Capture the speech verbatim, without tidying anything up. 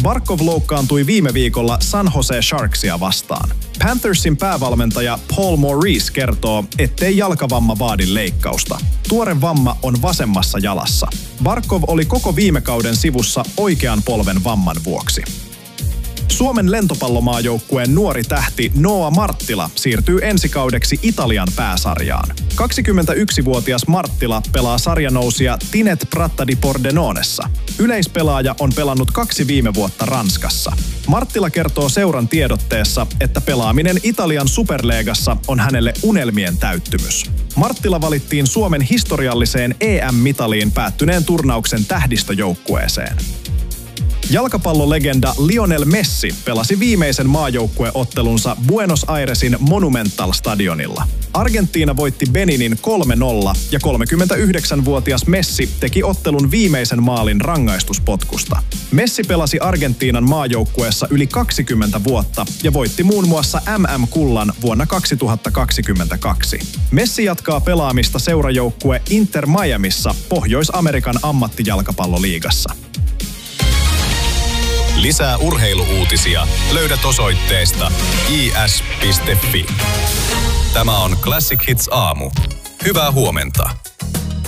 Barkov loukkaantui viime viikolla San Jose Sharksia vastaan. Panthersin päävalmentaja Paul Maurice kertoo, ettei jalkavamma vaadi leikkausta. Tuore vamma on vasemmassa jalassa. Barkov oli koko viime kauden sivussa oikean polven vamman vuoksi. Suomen lentopallomaajoukkueen nuori tähti Noa Marttila siirtyy ensi kaudeksi Italian pääsarjaan. kaksikymmentäyksivuotias Marttila pelaa sarjanousia Tinet Pratta di Pordenonessa. Yleispelaaja on pelannut kaksi viime vuotta Ranskassa. Marttila kertoo seuran tiedotteessa, että pelaaminen Italian Superleegassa on hänelle unelmien täyttymys. Marttila valittiin Suomen historialliseen E M-mitaliin päättyneen turnauksen tähdistöjoukkueeseen. Jalkapallolegenda Lionel Messi pelasi viimeisen maajoukkueottelunsa Buenos Airesin Monumental-stadionilla. Argentiina voitti Beninin kolme nolla ja kolmekymmentäyhdeksänvuotias Messi teki ottelun viimeisen maalin rangaistuspotkusta. Messi pelasi Argentiinan maajoukkueessa yli kaksikymmentä vuotta ja voitti muun muassa M M-kullan vuonna kaksituhattakaksikymmentäkaksi. Messi jatkaa pelaamista seurajoukkue Inter Miamissa Pohjois-Amerikan ammattijalkapalloliigassa. Lisää urheiluuutisia löydät osoitteesta i s piste f i. Tämä on Classic Hits aamu. Hyvää huomenta.